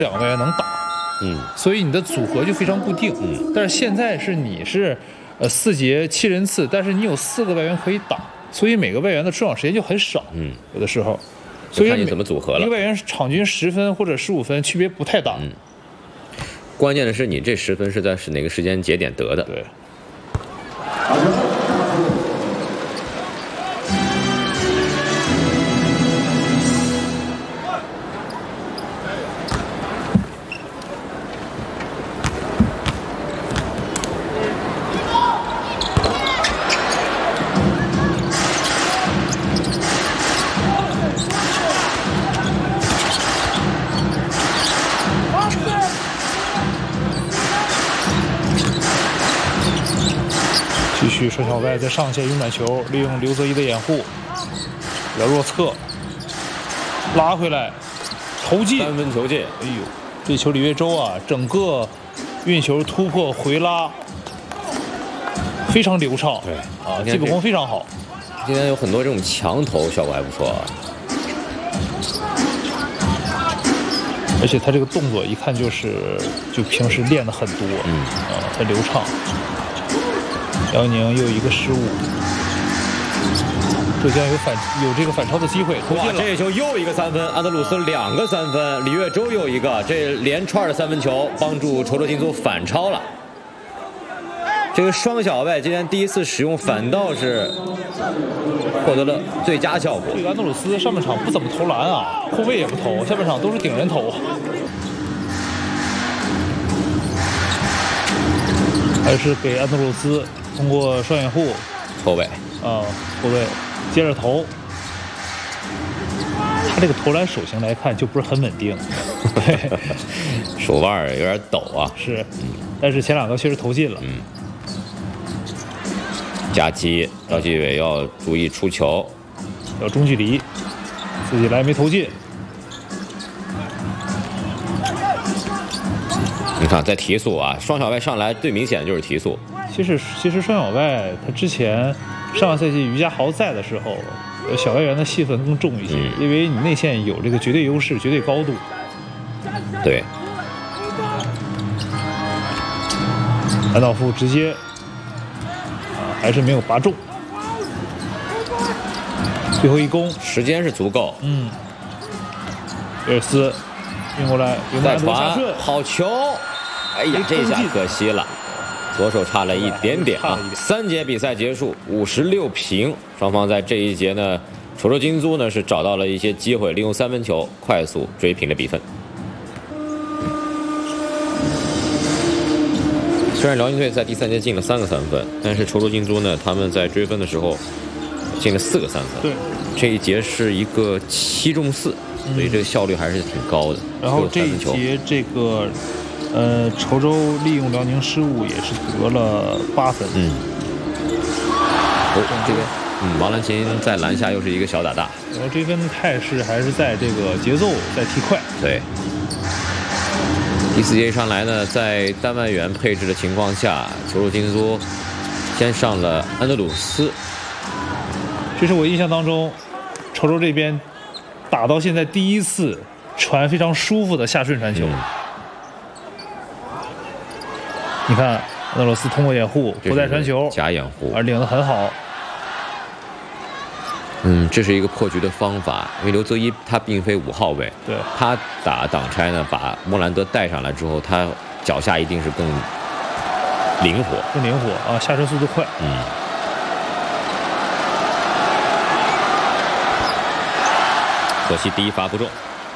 2个外援能打，所以你的组合就非常固定，但是现在你是4节7人次，但是你有4个外援可以打，所以每个外援的出场时间就很少，有的时候，所以看你怎么组合了。 一个外援场均10分或者15分，区别不太大。 关键的是你这10分是在哪个时间节点得的？ 对。继续，双小外在上线运转球，利用刘泽一的掩护，比较弱侧，拉回来，投进 3分球进。 哎呦，这球李月洲啊，整个运球突破回拉非常流畅， 对啊，基本功非常好。 今天有很多这种强投，效果还不错啊。 而且他这个动作一看就平时练的很多，很流畅。辽宁又一个失误，浙江有这个反超的机会，投进了。 这球又一个3分，安德鲁斯2个3分，李月洲又一个，这连串的3分球帮助稠州金都反超了。这个双小外今天第一次使用，反倒是获得了最佳效果。 这个安德鲁斯上半场不怎么投篮啊，后卫也不投，下半场都是顶人投。还是给安德鲁斯通过双掩护， 后卫后卫接着投。他这个投篮手型来看就不是很稳定，对， 手腕有点抖啊。 是，但是前2个确实投进了。 夹击，赵继伟要注意出球， 要中距离，自己来没投进。 你看在提速啊，双小外上来最明显的就是提速。 其实双小外他之前上个赛季于家豪在的时候，小外援的戏份更重一些，因为你内线有这个绝对优势、绝对高度。 对。 兰道夫直接还是没有拔中。最后一攻， 时间是足够。 威尔斯运过来， 再传，好球！哎呀，这下可惜了，左手差了一点点啊。3节比赛结束，56平，双方在这一节呢，稠州金都呢是找到了一些机会，利用3分球快速追平了比分。虽然辽宁队在第3节进了3个3分，但是稠州金都呢，他们在追分的时候进了4个3分。 对， 这一节是一个7中4，所以这个效率还是挺高的。 然后这一节这个稠州利用辽宁失误也是得了8分。 这边王兰琴在篮下又是一个小打大。 然后追分的态势还是在这个节奏在提快。 对。第4节一上来呢，在单外援配置的情况下，稠州金都先上了安德鲁斯。 这是我印象当中，稠州这边打到现在第一次传非常舒服的下顺传球。你看，安德鲁斯通过掩护不带传球， 假掩护， 而领得很好。 这是一个破局的方法，因为刘泽一他并非5号位， 对， 他打挡拆呢，把莫兰德带上来之后，他脚下一定是更灵活， 啊，下车速度快。 可惜第一发不中。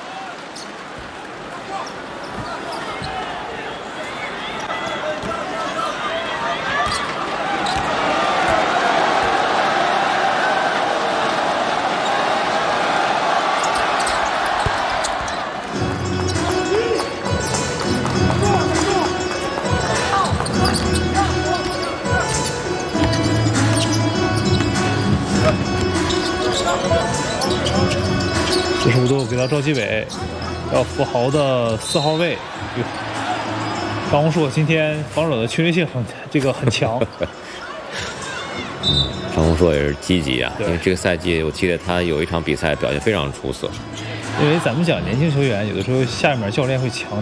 45度给到赵继伟，要富豪的4号位。张宏硕今天防守的侵略性很强。 张宏硕也是积极啊，因为这个赛季我记得他有一场比赛表现非常出色。 因为咱们讲年轻球员，有的时候下面教练会强。